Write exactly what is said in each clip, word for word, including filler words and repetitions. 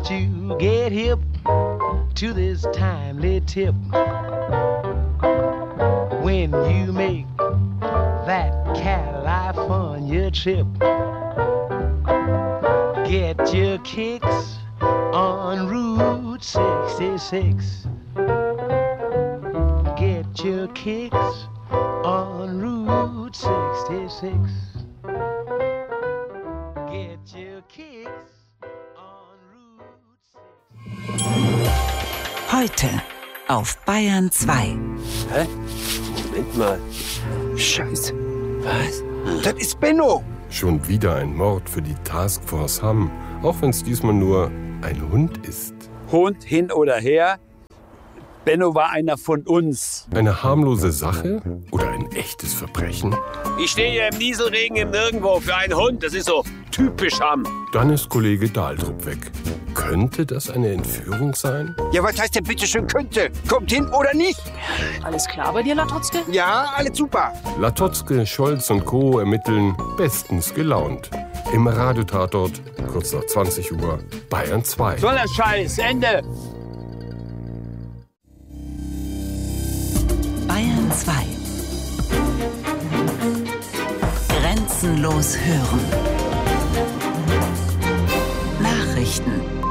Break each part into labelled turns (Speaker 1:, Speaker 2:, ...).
Speaker 1: Won't you get hip to this timely tip? When you make that California trip, get your kicks on Route sixty-six. Get your kicks on Route sixty-six. Get your kicks on Route sixty-six.
Speaker 2: Heute auf Bayern zwei.
Speaker 3: Hä? Moment mal. Scheiße. Was? Das ist Benno.
Speaker 4: Schon wieder ein Mord für die Taskforce Hamm, auch wenn es diesmal nur ein Hund ist.
Speaker 3: Hund hin oder her, Benno war einer von uns.
Speaker 4: Eine harmlose Sache oder ein echtes Verbrechen?
Speaker 3: Ich stehe hier im Nieselregen im Nirgendwo für einen Hund. Das ist so typisch Hamm.
Speaker 4: Dann ist Kollege Dahldrup weg. Könnte das eine Entführung sein?
Speaker 3: Ja, was heißt denn bitte schön könnte? Kommt hin oder nicht?
Speaker 5: Alles klar bei dir, Latotzke?
Speaker 3: Ja, alles super.
Speaker 4: Latotzke, Scholz und Co. ermitteln bestens gelaunt. Im Radiotatort, kurz nach zwanzig Uhr, Bayern zwei.
Speaker 3: Toller Scheiß, Ende.
Speaker 2: Bayern zwei. Grenzenlos hören. Nachrichten.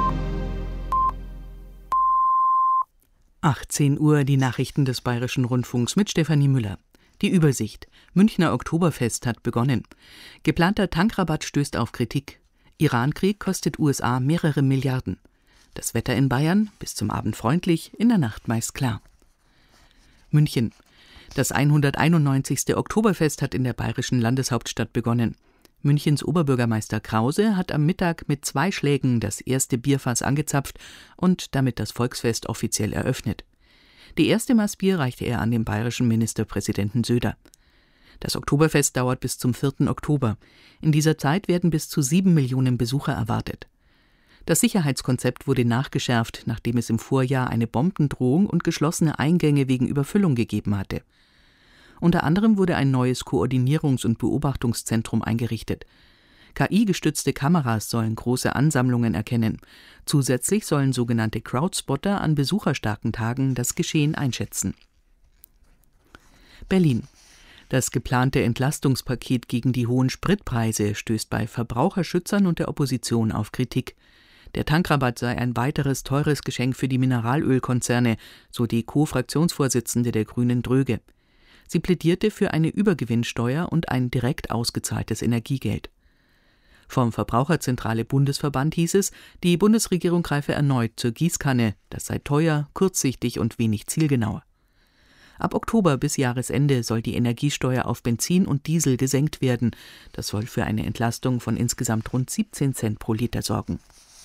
Speaker 6: achtzehn Uhr, die Nachrichten des Bayerischen Rundfunks mit Stefanie Müller. Die Übersicht. Münchner Oktoberfest hat begonnen. Geplanter Tankrabatt stößt auf Kritik. Irankrieg kostet U S A mehrere Milliarden. Das Wetter in Bayern bis zum Abend freundlich, in der Nacht meist klar. München. Das hunderteinundneunzigste Oktoberfest hat in der bayerischen Landeshauptstadt begonnen. Münchens Oberbürgermeister Krause hat am Mittag mit zwei Schlägen das erste Bierfass angezapft und damit das Volksfest offiziell eröffnet. Die erste Maß Bier reichte er an den bayerischen Ministerpräsidenten Söder. Das Oktoberfest dauert bis zum vierten Oktober. In dieser Zeit werden bis zu sieben Millionen Besucher erwartet. Das Sicherheitskonzept wurde nachgeschärft, nachdem es im Vorjahr eine Bombendrohung und geschlossene Eingänge wegen Überfüllung gegeben hatte. Unter anderem wurde ein neues Koordinierungs- und Beobachtungszentrum eingerichtet. K I-gestützte Kameras sollen große Ansammlungen erkennen. Zusätzlich sollen sogenannte Crowdspotter an besucherstarken Tagen das Geschehen einschätzen. Berlin. Das geplante Entlastungspaket gegen die hohen Spritpreise stößt bei Verbraucherschützern und der Opposition auf Kritik. Der Tankrabatt sei ein weiteres teures Geschenk für die Mineralölkonzerne, so die Co-Fraktionsvorsitzende der Grünen Dröge. Sie plädierte für eine Übergewinnsteuer und ein direkt ausgezahltes Energiegeld. Vom Verbraucherzentrale Bundesverband hieß es, die Bundesregierung greife erneut zur Gießkanne, das sei teuer, kurzsichtig und wenig zielgenau. Ab Oktober bis Jahresende soll die Energiesteuer auf Benzin und Diesel gesenkt werden. Das soll für eine Entlastung von insgesamt rund siebzehn Cent pro Liter sorgen.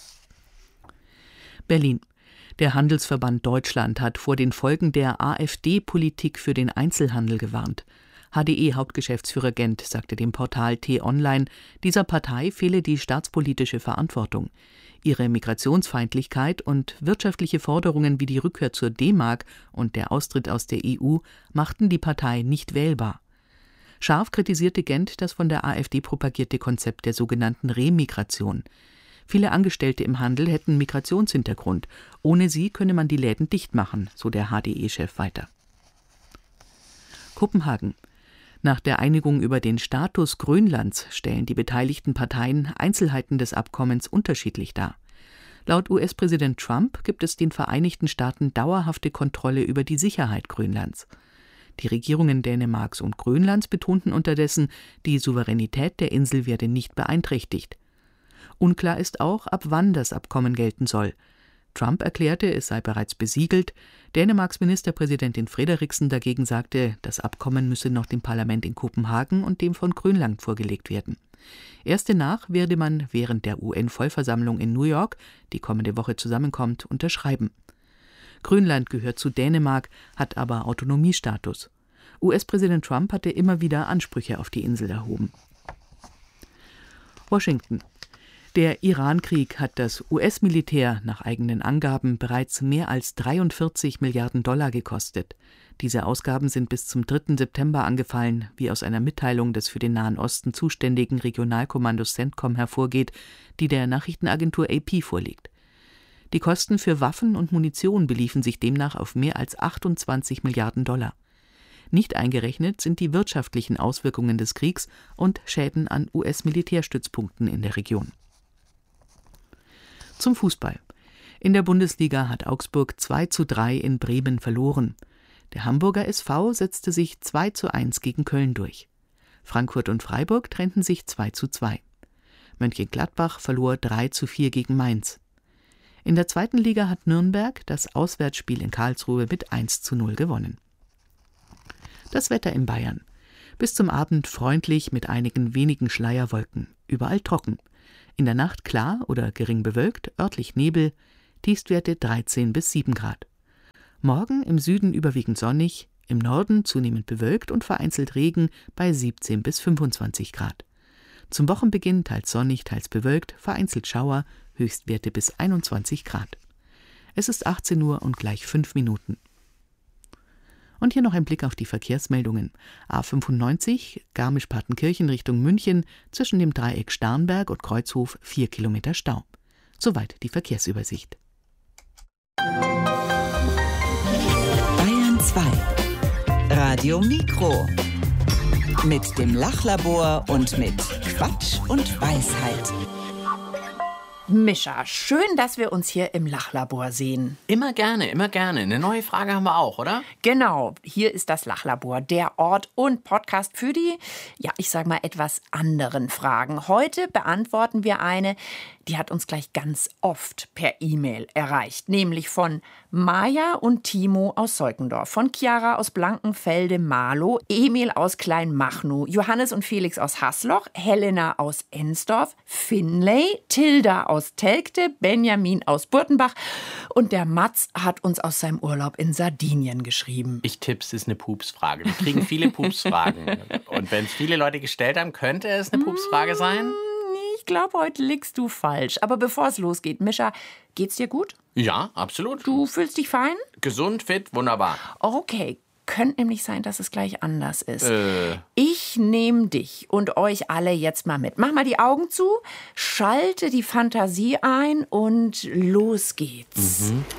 Speaker 6: Berlin. Der Handelsverband Deutschland hat vor den Folgen der AfD-Politik für den Einzelhandel gewarnt. H D E-Hauptgeschäftsführer Gent sagte dem Portal T-Online, dieser Partei fehle die staatspolitische Verantwortung. Ihre Migrationsfeindlichkeit und wirtschaftliche Forderungen wie die Rückkehr zur D-Mark und der Austritt aus der E U machten die Partei nicht wählbar. Scharf kritisierte Gent das von der AfD propagierte Konzept der sogenannten Remigration. Viele Angestellte im Handel hätten Migrationshintergrund. Ohne sie könne man die Läden dicht machen, so der H D E-Chef weiter. Kopenhagen. Nach der Einigung über den Status Grönlands stellen die beteiligten Parteien Einzelheiten des Abkommens unterschiedlich dar. Laut U S-Präsident Trump gibt es den Vereinigten Staaten dauerhafte Kontrolle über die Sicherheit Grönlands. Die Regierungen Dänemarks und Grönlands betonten unterdessen, die Souveränität der Insel werde nicht beeinträchtigt. Unklar ist auch, ab wann das Abkommen gelten soll. Trump erklärte, es sei bereits besiegelt. Dänemarks Ministerpräsidentin Frederiksen dagegen sagte, das Abkommen müsse noch dem Parlament in Kopenhagen und dem von Grönland vorgelegt werden. Erst danach werde man während der U N-Vollversammlung in New York, die kommende Woche zusammenkommt, unterschreiben. Grönland gehört zu Dänemark, hat aber Autonomiestatus. U S-Präsident Trump hatte immer wieder Ansprüche auf die Insel erhoben. Washington. Der Irankrieg hat das U S-Militär nach eigenen Angaben bereits mehr als dreiundvierzig Milliarden Dollar gekostet. Diese Ausgaben sind bis zum dritten September angefallen, wie aus einer Mitteilung des für den Nahen Osten zuständigen Regionalkommandos CENTCOM hervorgeht, die der Nachrichtenagentur A P vorliegt. Die Kosten für Waffen und Munition beliefen sich demnach auf mehr als achtundzwanzig Milliarden Dollar. Nicht eingerechnet sind die wirtschaftlichen Auswirkungen des Kriegs und Schäden an U S-Militärstützpunkten in der Region. Zum Fußball. In der Bundesliga hat Augsburg zwei zu drei in Bremen verloren. Der Hamburger S V setzte sich zwei zu eins gegen Köln durch. Frankfurt und Freiburg trennten sich zwei zu zwei. Mönchengladbach verlor drei zu vier gegen Mainz. In der zweiten Liga hat Nürnberg das Auswärtsspiel in Karlsruhe mit eins zu null gewonnen. Das Wetter in Bayern. Bis zum Abend freundlich mit einigen wenigen Schleierwolken. Überall trocken. In der Nacht klar oder gering bewölkt, örtlich Nebel, Tiefstwerte dreizehn bis sieben Grad. Morgen im Süden überwiegend sonnig, im Norden zunehmend bewölkt und vereinzelt Regen bei siebzehn bis fünfundzwanzig Grad. Zum Wochenbeginn teils sonnig, teils bewölkt, vereinzelt Schauer, Höchstwerte bis einundzwanzig Grad. Es ist achtzehn Uhr und gleich fünf Minuten. Und hier noch ein Blick auf die Verkehrsmeldungen. A fünfundneunzig, Garmisch-Partenkirchen Richtung München, zwischen dem Dreieck Starnberg und Kreuzhof vier Kilometer Stau. Soweit die Verkehrsübersicht.
Speaker 2: Bayern zwei. Radio Mikro. Mit dem Lachlabor und mit Quatsch und Weisheit.
Speaker 5: Mischa, schön, dass wir uns hier im Lachlabor sehen.
Speaker 7: Immer gerne, immer gerne. Eine neue Frage haben wir auch, oder?
Speaker 5: Genau, hier ist das Lachlabor, der Ort und Podcast für die, ja, ich sag mal, etwas anderen Fragen. Heute beantworten wir eine, die hat uns gleich ganz oft per E-Mail erreicht, nämlich von Maja und Timo aus Seukendorf, von Chiara aus Blankenfelde-Marlow, Emil aus Kleinmachnow, Johannes und Felix aus Hasloch, Helena aus Ensdorf, Finlay, Tilda aus Telgte, Benjamin aus Burtenbach und der Mats hat uns aus seinem Urlaub in Sardinien geschrieben.
Speaker 7: Ich tippe, es ist eine Pupsfrage. Wir kriegen viele Pupsfragen. Und wenn es viele Leute gestellt haben, könnte es eine Pupsfrage sein?
Speaker 5: Ich glaube, heute liegst du falsch. Aber bevor es losgeht, Mischa, geht's dir gut?
Speaker 7: Ja, absolut.
Speaker 5: Du fühlst dich fein?
Speaker 7: Gesund, fit, wunderbar.
Speaker 5: Okay, könnte nämlich sein, dass es gleich anders ist.
Speaker 7: Äh.
Speaker 5: Ich nehme dich und euch alle jetzt mal mit. Mach mal die Augen zu, schalte die Fantasie ein und los geht's. Mhm.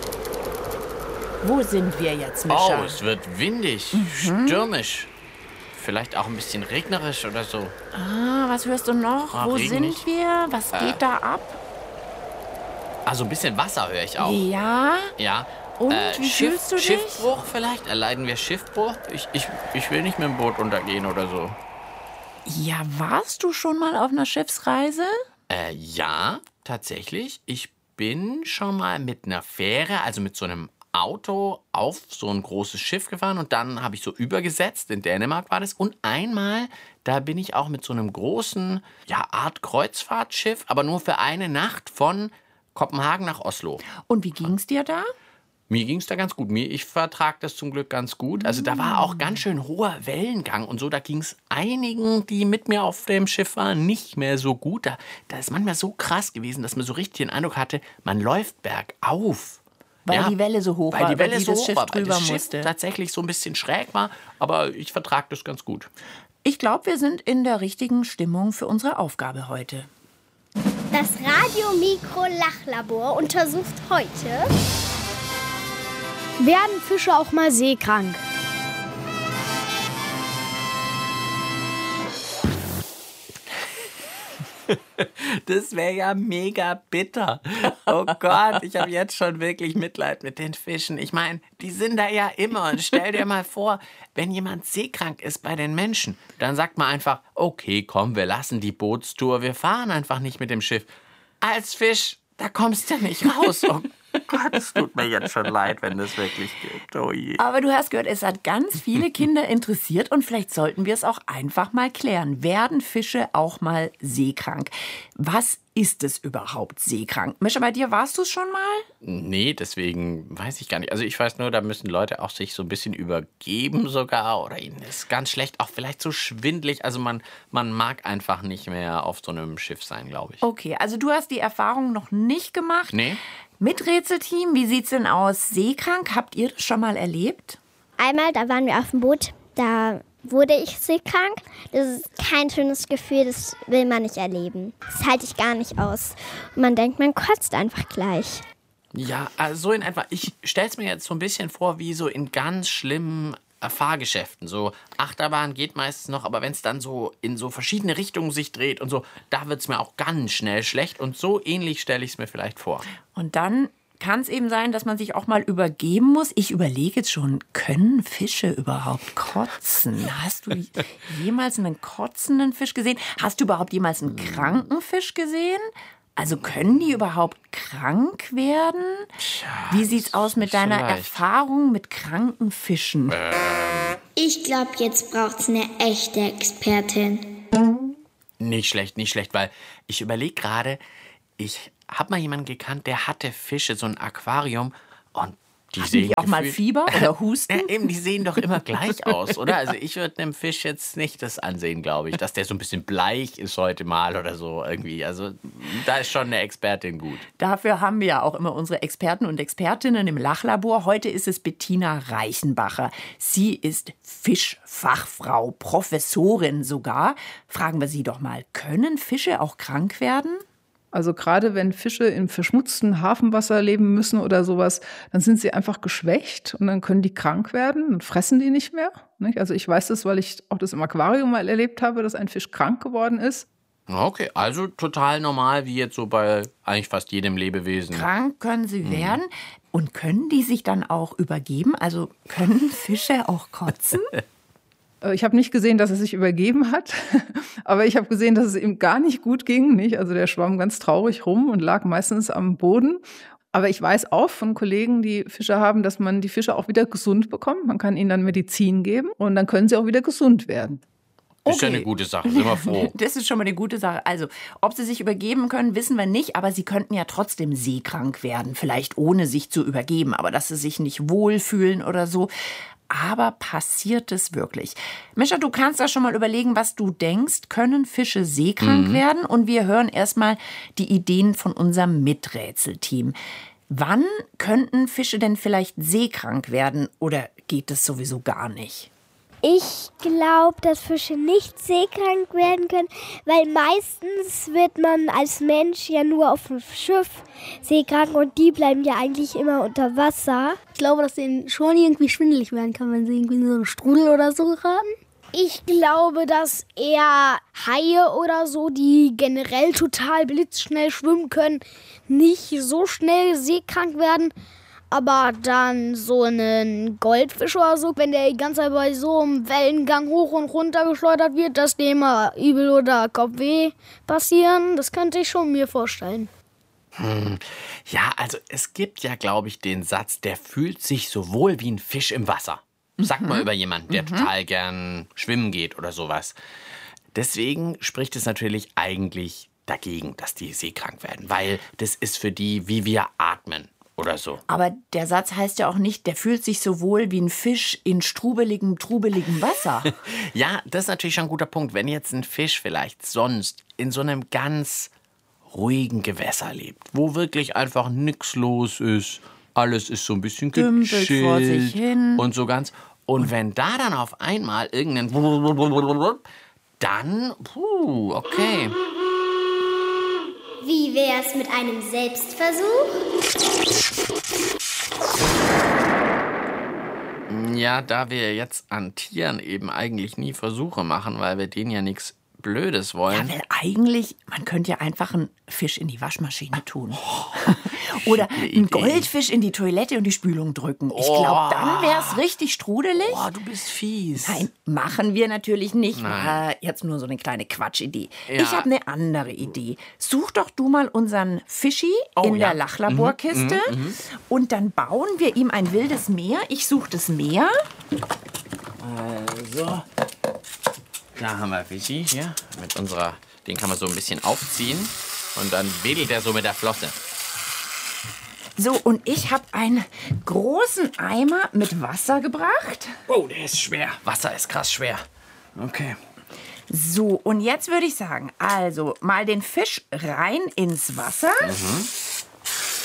Speaker 5: Wo sind wir jetzt, Mischa?
Speaker 7: Oh, es wird windig, mhm. stürmisch. Vielleicht auch ein bisschen regnerisch oder so.
Speaker 5: Ah, was hörst du noch?
Speaker 7: Ah,
Speaker 5: Wo
Speaker 7: Regen
Speaker 5: sind
Speaker 7: nicht.
Speaker 5: wir? Was geht
Speaker 7: äh.
Speaker 5: da ab?
Speaker 7: Also ein bisschen Wasser höre ich auch.
Speaker 5: Ja?
Speaker 7: Ja.
Speaker 5: Und
Speaker 7: äh,
Speaker 5: wie
Speaker 7: Schiff,
Speaker 5: fühlst du dich?
Speaker 7: Schiffbruch vielleicht? Erleiden wir Schiffbruch? Ich, ich, ich will nicht mit dem Boot untergehen oder so.
Speaker 5: Ja, warst du schon mal auf einer Schiffsreise?
Speaker 7: Äh, ja, tatsächlich. Ich bin schon mal mit einer Fähre, also mit so einem Auto auf so ein großes Schiff gefahren und dann habe ich so übergesetzt, in Dänemark war das. Und einmal, da bin ich auch mit so einem großen, ja, Art Kreuzfahrtschiff, aber nur für eine Nacht von Kopenhagen nach Oslo.
Speaker 5: Und wie ging's dir da?
Speaker 7: Mir ging's da ganz gut. Mir, ich vertrage das zum Glück ganz gut. Also da war auch ganz schön hoher Wellengang und so. Da ging's einigen, die mit mir auf dem Schiff waren, nicht mehr so gut. Da, da ist manchmal so krass gewesen, dass man so richtig den Eindruck hatte, man läuft bergauf.
Speaker 5: Weil
Speaker 7: ja,
Speaker 5: die Welle so hoch
Speaker 7: weil
Speaker 5: war,
Speaker 7: die Welle
Speaker 5: weil
Speaker 7: so
Speaker 5: das
Speaker 7: hoch
Speaker 5: Schiff
Speaker 7: war, weil
Speaker 5: drüber
Speaker 7: das Schiff
Speaker 5: musste.
Speaker 7: tatsächlich so ein bisschen schräg war, aber ich vertrage das ganz gut.
Speaker 5: Ich glaube, wir sind in der richtigen Stimmung für unsere Aufgabe heute.
Speaker 8: Das Radio Mikro Lachlabor untersucht heute: Werden Fische auch mal seekrank?
Speaker 7: Das wäre ja mega bitter. Oh Gott, ich habe jetzt schon wirklich Mitleid mit den Fischen. Ich meine, die sind da ja immer. Und stell dir mal vor, wenn jemand seekrank ist bei den Menschen, dann sagt man einfach, okay, komm, wir lassen die Bootstour, wir fahren einfach nicht mit dem Schiff. Als Fisch, da kommst du nicht raus. Oh Gott, es tut mir jetzt schon leid, wenn das wirklich gibt. Oh je.
Speaker 5: Aber du hast gehört, es hat ganz viele Kinder interessiert und vielleicht sollten wir es auch einfach mal klären. Werden Fische auch mal seekrank? Was ist es überhaupt, seekrank? Mischa, bei dir warst du es schon mal?
Speaker 7: Nee, deswegen weiß ich gar nicht. Also ich weiß nur, da müssen Leute auch sich so ein bisschen übergeben sogar oder ihnen ist ganz schlecht, auch vielleicht so schwindelig. Also man, man mag einfach nicht mehr auf so einem Schiff sein, glaube ich.
Speaker 5: Okay, also du hast die Erfahrung noch nicht gemacht.
Speaker 7: Nee.
Speaker 5: Mit Rätselteam, wie sieht's denn aus? Seekrank, habt ihr das schon mal erlebt?
Speaker 8: Einmal, da waren wir auf dem Boot, da wurde ich seekrank. Das ist kein schönes Gefühl, das will man nicht erleben. Das halte ich gar nicht aus. Und man denkt, man kotzt einfach gleich.
Speaker 7: Ja, also so in etwa. Ich stell's mir jetzt so ein bisschen vor, wie so in ganz schlimmen Fahrgeschäften. So Achterbahn geht meistens noch, aber wenn es dann so in so verschiedene Richtungen sich dreht und so, da wird's mir auch ganz schnell schlecht. Und so ähnlich stelle ich es mir vielleicht vor.
Speaker 5: Und dann kann es eben sein, dass man sich auch mal übergeben muss. Ich überlege jetzt schon, können Fische überhaupt kotzen? Hast du jemals einen kotzenden Fisch gesehen? Hast du überhaupt jemals einen kranken Fisch gesehen? Also können die überhaupt krank werden? Wie sieht's aus mit deiner
Speaker 7: vielleicht.
Speaker 5: Erfahrung mit kranken Fischen?
Speaker 8: Ich glaube, jetzt braucht's eine echte Expertin.
Speaker 7: Nicht schlecht, nicht schlecht, weil ich überlege gerade, ich habe mal jemanden gekannt, der hatte Fische, so ein Aquarium und die
Speaker 5: Hatten
Speaker 7: sehen
Speaker 5: die auch mal
Speaker 7: gefühlt-
Speaker 5: Fieber oder Husten?
Speaker 7: Ja, eben, die sehen doch immer gleich aus, oder? Also ich würde einem Fisch jetzt nicht das ansehen, glaube ich, dass der so ein bisschen bleich ist heute mal oder so irgendwie. Also da ist schon eine Expertin gut.
Speaker 5: Dafür haben wir ja auch immer unsere Experten und Expertinnen im Lachlabor. Heute ist es Bettina Reichenbacher. Sie ist Fischfachfrau, Professorin sogar. Fragen wir sie doch mal, können Fische auch krank werden?
Speaker 9: Also gerade wenn Fische im verschmutzten Hafenwasser leben müssen oder sowas, dann sind sie einfach geschwächt und dann können die krank werden und fressen die nicht mehr. Nicht? Also ich weiß das, weil ich auch das im Aquarium mal erlebt habe, dass ein Fisch krank geworden ist.
Speaker 7: Okay, also total normal, wie jetzt so bei eigentlich fast jedem Lebewesen.
Speaker 5: Krank können sie werden. Und können die sich dann auch übergeben? Also können Fische auch kotzen?
Speaker 9: Ich habe nicht gesehen, dass er sich übergeben hat, aber ich habe gesehen, dass es ihm gar nicht gut ging. Nicht? Also der schwamm ganz traurig rum und lag meistens am Boden. Aber ich weiß auch von Kollegen, die Fische haben, dass man die Fische auch wieder gesund bekommt. Man kann ihnen dann Medizin geben und dann können sie auch wieder gesund werden.
Speaker 7: Ist ja
Speaker 5: Okay.
Speaker 7: eine gute Sache, sind wir froh.
Speaker 5: Das ist schon mal eine gute Sache. Also, ob sie sich übergeben können, wissen wir nicht, aber sie könnten ja trotzdem seekrank werden, vielleicht ohne sich zu übergeben, aber dass sie sich nicht wohlfühlen oder so. Aber passiert es wirklich? Mischa, du kannst da schon mal überlegen, was du denkst. Können Fische seekrank
Speaker 7: Mhm.
Speaker 5: werden? Und wir hören erstmal die Ideen von unserem Miträtselteam. Wann könnten Fische denn vielleicht seekrank werden oder geht es sowieso gar nicht?
Speaker 8: Ich glaube, dass Fische nicht seekrank werden können, weil meistens wird man als Mensch ja nur auf dem Schiff seekrank und die bleiben ja eigentlich immer unter Wasser.
Speaker 10: Ich glaube, dass denen schon irgendwie schwindelig werden kann, wenn sie irgendwie in so einen Strudel oder so geraten.
Speaker 11: Ich glaube, dass eher Haie oder so, die generell total blitzschnell schwimmen können, nicht so schnell seekrank werden. Aber dann so einen Goldfisch oder so, wenn der die ganze Zeit bei so einem Wellengang hoch und runter geschleudert wird, dass dem mal Übel oder Kopfweh passieren, das könnte ich schon mir vorstellen.
Speaker 7: Hm. Ja, also es gibt ja, glaube ich, den Satz, der fühlt sich so wohl wie ein Fisch im Wasser. Sag mal über jemanden, der mhm. total gern schwimmen geht oder sowas. Deswegen spricht es natürlich eigentlich dagegen, dass die seekrank werden, weil das ist für die, wie wir atmen. Oder so.
Speaker 5: Aber der Satz heißt ja auch nicht, der fühlt sich so wohl wie ein Fisch in strubeligem, trubeligem Wasser.
Speaker 7: Ja, das ist natürlich schon ein guter Punkt. Wenn jetzt ein Fisch vielleicht sonst in so einem ganz ruhigen Gewässer lebt, wo wirklich einfach nichts los ist, alles ist so ein bisschen
Speaker 5: Dümpelt vor sich hin.
Speaker 7: Und so ganz. Und wenn da dann auf einmal irgendein dann, puh, okay.
Speaker 8: Wie wär's mit einem Selbstversuch?
Speaker 7: Ja, da wir jetzt an Tieren eben eigentlich nie Versuche machen, weil wir denen ja nichts Blödes wollen.
Speaker 5: Ja, weil eigentlich, man könnte ja einfach einen Fisch in die Waschmaschine tun. Oder einen Goldfisch in die Toilette und die Spülung drücken. Ich glaube, dann wäre es richtig strudelig.
Speaker 7: Oh, du bist fies.
Speaker 5: Nein, machen wir natürlich nicht.
Speaker 7: Nein.
Speaker 5: War jetzt nur so eine kleine Quatschidee.
Speaker 7: Ja.
Speaker 5: Ich habe eine andere Idee. Such doch du mal unseren Fischi
Speaker 7: Oh,
Speaker 5: in
Speaker 7: ja.
Speaker 5: der Lachlaborkiste
Speaker 7: Mhm, mhm.
Speaker 5: und dann bauen wir ihm ein wildes Meer. Ich suche das Meer.
Speaker 7: Also, da haben wir Fischi hier mit unserer, den kann man so ein bisschen aufziehen und dann wedelt er so mit der Flosse.
Speaker 5: So, und ich habe einen großen Eimer mit Wasser gebracht.
Speaker 7: Oh, der ist schwer. Wasser ist krass schwer. Okay.
Speaker 5: So, und jetzt würde ich sagen, also mal den Fisch rein ins Wasser.
Speaker 7: Mhm.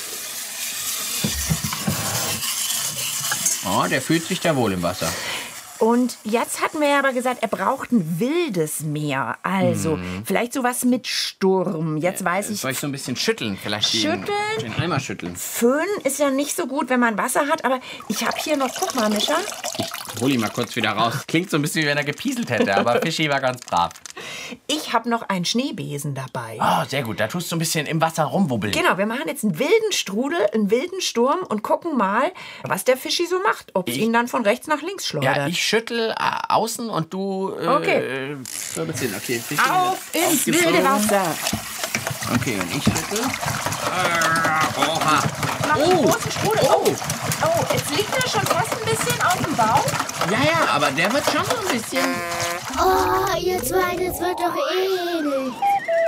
Speaker 7: Oh, der fühlt sich da wohl im Wasser.
Speaker 5: Und jetzt hatten wir ja aber gesagt, er braucht ein wildes Meer. Also
Speaker 7: Mhm.
Speaker 5: vielleicht sowas mit Sturm. Jetzt weiß ich,
Speaker 7: Soll ich so ein bisschen schütteln? Vielleicht
Speaker 5: Schütteln?
Speaker 7: Den, den Eimer schütteln.
Speaker 5: Föhn ist ja nicht so gut, wenn man Wasser hat. Aber ich habe hier noch, guck mal, Mischa.
Speaker 7: Ich hol ihn mal kurz wieder raus. Klingt so ein bisschen, wie wenn er gepieselt hätte, aber Fischi war ganz brav.
Speaker 5: Ich habe noch einen Schneebesen dabei.
Speaker 7: Oh, sehr gut. Da tust du ein bisschen im Wasser rumwubbeln.
Speaker 5: Genau, wir machen jetzt einen wilden Strudel, einen wilden Sturm und gucken mal, was der Fischi so macht. Ob es ihn dann von rechts nach links schleudert.
Speaker 7: Ja, ich schüttel äh, außen und du... Äh,
Speaker 5: Okay.
Speaker 7: Äh, wirbelst hin. Okay, Fischi
Speaker 5: Auf
Speaker 7: wird
Speaker 5: ins
Speaker 7: ausgezogen.
Speaker 5: wilde Wasser.
Speaker 7: Okay, und ich schüttel. Äh, oha.
Speaker 5: Mach einen
Speaker 7: Oh.
Speaker 5: großen Strudel. Oh. oh, jetzt liegt er schon fast ein bisschen auf dem Bauch.
Speaker 7: Ja, ja, aber der wird schon so ein bisschen...
Speaker 8: Oh, ihr zwei, das wird doch eh nicht.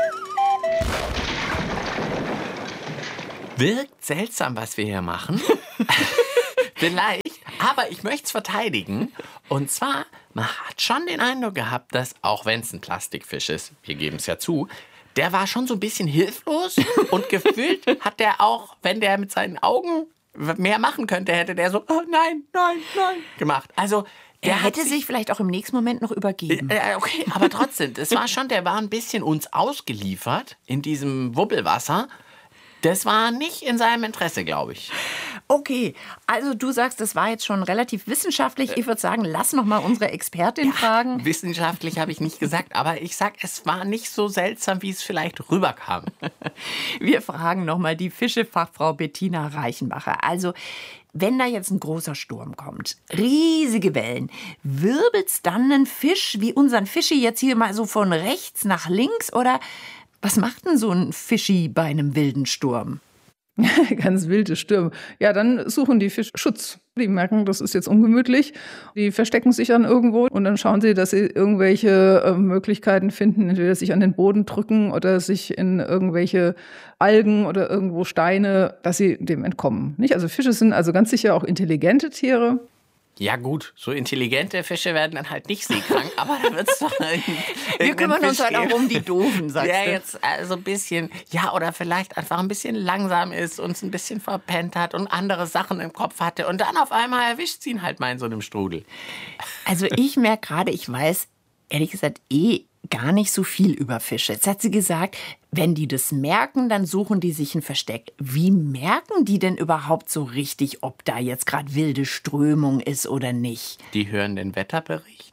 Speaker 7: Wirkt seltsam, was wir hier machen. Vielleicht. Aber ich möchte es verteidigen. Und zwar, man hat schon den Eindruck gehabt, dass, auch wenn es ein Plastikfisch ist, wir geben es ja zu, der war schon so ein bisschen hilflos. Und gefühlt hat der auch, wenn der mit seinen Augen mehr machen könnte, hätte der so, oh nein, nein, nein, gemacht. Also,
Speaker 5: Er
Speaker 7: der
Speaker 5: hätte
Speaker 7: hat
Speaker 5: sich vielleicht auch im nächsten Moment noch übergeben.
Speaker 7: Äh, okay, aber trotzdem, das war schon, der war ein bisschen uns ausgeliefert in diesem Wubbelwasser. Das war nicht in seinem Interesse, glaube ich.
Speaker 5: Okay, also du sagst, das war jetzt schon relativ wissenschaftlich. Ich würde sagen, lass noch mal unsere Expertin fragen.
Speaker 7: Wissenschaftlich habe ich nicht gesagt, aber ich sag, es war nicht so seltsam, wie es vielleicht rüberkam.
Speaker 5: Wir fragen noch mal die Fischefachfrau Bettina Reichenbacher. Also, wenn da jetzt ein großer Sturm kommt, riesige Wellen, wirbelt's dann einen Fisch wie unseren Fischi jetzt hier mal so von rechts nach links? Oder was macht denn so ein Fischi bei einem wilden Sturm?
Speaker 9: Ganz wilde Stürme. Ja, dann suchen die Fische Schutz. Die merken, das ist jetzt ungemütlich. Die verstecken sich dann irgendwo und dann schauen sie, dass sie irgendwelche äh, Möglichkeiten finden, entweder sich an den Boden drücken oder sich in irgendwelche Algen oder irgendwo Steine, dass sie dem entkommen. Nicht? Also Fische sind also ganz sicher auch intelligente Tiere.
Speaker 7: Ja gut, so intelligente Fische werden dann halt nicht seekrank, aber da wird's doch
Speaker 5: Wir kümmern uns halt auch um die Doofen, sagst
Speaker 7: der
Speaker 5: du.
Speaker 7: jetzt also ein bisschen, ja, oder vielleicht einfach ein bisschen langsam ist, uns ein bisschen verpennt hat und andere Sachen im Kopf hatte und dann auf einmal erwischt sie ihn halt mal in so einem Strudel.
Speaker 5: Also ich merke gerade, ich weiß ehrlich gesagt eh gar nicht so viel über Fische. Jetzt hat sie gesagt, wenn die das merken, dann suchen die sich ein Versteck. Wie merken die denn überhaupt so richtig, ob da jetzt gerade wilde Strömung ist oder nicht?
Speaker 7: Die hören den Wetterbericht?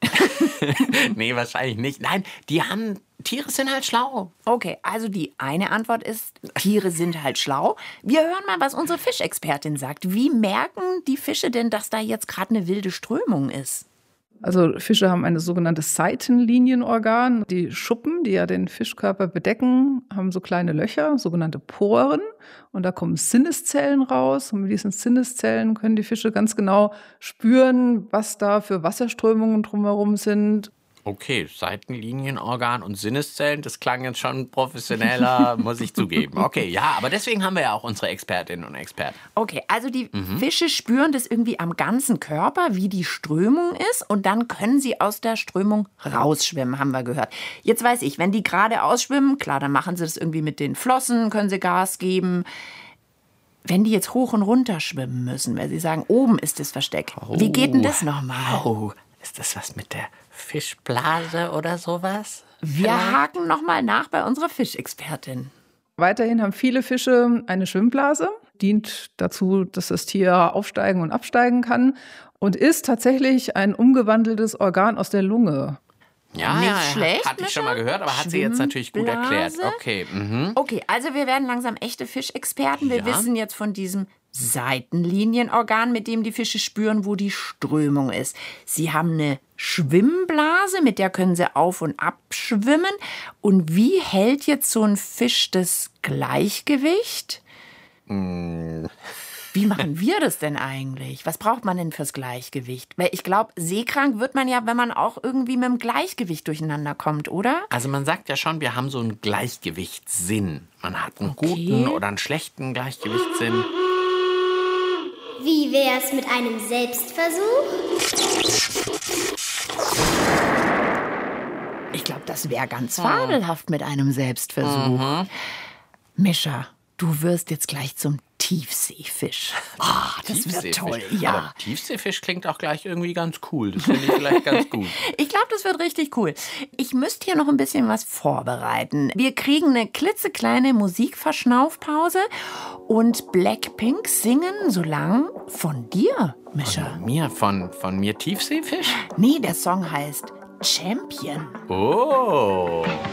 Speaker 7: Nee, wahrscheinlich nicht. Nein, die haben, Tiere sind halt schlau.
Speaker 5: Okay, also die eine Antwort ist, Tiere sind halt schlau. Wir hören mal, was unsere Fischexpertin sagt. Wie merken die Fische denn, dass da jetzt gerade eine wilde Strömung ist?
Speaker 9: Also Fische haben ein sogenanntes Seitenlinienorgan. Die Schuppen, die ja den Fischkörper bedecken, haben so kleine Löcher, sogenannte Poren. Und da kommen Sinneszellen raus. Und mit diesen Sinneszellen können die Fische ganz genau spüren, was da für Wasserströmungen drumherum sind.
Speaker 7: Okay, Seitenlinienorgan und Sinneszellen, das klang jetzt schon professioneller, muss ich zugeben. Okay, ja, aber deswegen haben wir ja auch unsere Expertinnen und Experten.
Speaker 5: Okay, also die
Speaker 7: Mhm.
Speaker 5: Fische spüren das irgendwie am ganzen Körper, wie die Strömung ist. Und dann können sie aus der Strömung rausschwimmen, haben wir gehört. Jetzt weiß ich, wenn die gerade ausschwimmen, klar, dann machen sie das irgendwie mit den Flossen, können sie Gas geben. Wenn die jetzt hoch und runter schwimmen müssen, weil sie sagen, oben ist das Versteck. Wie geht denn das nochmal?
Speaker 7: Oh, ist das was mit der Fischblase oder sowas?
Speaker 5: Wir haken nochmal nach bei unserer Fischexpertin.
Speaker 9: Weiterhin haben viele Fische eine Schwimmblase, dient dazu, dass das Tier aufsteigen und absteigen kann und ist tatsächlich ein umgewandeltes Organ aus der Lunge.
Speaker 7: Ja,
Speaker 5: Nicht
Speaker 7: ja, ja.
Speaker 5: schlecht,
Speaker 7: Hatte ich schon
Speaker 5: Mischa?
Speaker 7: mal gehört, aber hat sie jetzt natürlich gut erklärt.
Speaker 5: Schwimmblase?
Speaker 7: Okay, mhm.
Speaker 5: Okay, also wir werden langsam echte Fischexperten. Wir
Speaker 7: Ja.
Speaker 5: wissen jetzt von diesem Seitenlinienorgan, mit dem die Fische spüren, wo die Strömung ist. Sie haben eine Schwimmblase, mit der können sie auf- und abschwimmen. Und wie hält jetzt so ein Fisch das Gleichgewicht?
Speaker 7: Mm.
Speaker 5: Wie machen wir das denn eigentlich? Was braucht man denn fürs Gleichgewicht? Weil ich glaube, seekrank wird man ja, wenn man auch irgendwie mit dem Gleichgewicht durcheinander kommt, oder?
Speaker 7: Also man sagt ja schon, wir haben so einen Gleichgewichtssinn. Man hat einen
Speaker 5: Okay.
Speaker 7: guten oder einen schlechten Gleichgewichtssinn.
Speaker 8: Wie wär's mit einem Selbstversuch?
Speaker 5: Ich glaube, das wäre ganz fabelhaft mit einem Selbstversuch. Mischa, du wirst jetzt gleich zum Tiefseefisch. Ah, das wird toll, ja.
Speaker 7: Aber Tiefseefisch klingt auch gleich irgendwie ganz cool. Das finde ich vielleicht ganz gut.
Speaker 5: Ich glaube, das wird richtig cool. Ich müsste hier noch ein bisschen was vorbereiten. Wir kriegen eine klitzekleine Musikverschnaufpause und Blackpink singen so lang von dir, Mischa.
Speaker 7: Von mir? Von, von mir Tiefseefisch?
Speaker 5: Nee, der Song heißt Champion.
Speaker 7: Oh.